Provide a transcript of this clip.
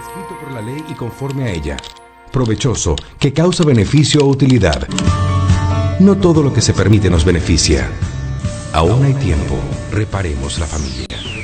prescrito por la ley y conforme a ella. Provechoso, que causa beneficio o utilidad. No todo lo que se permite nos beneficia. Aún hay tiempo. Reparemos la familia.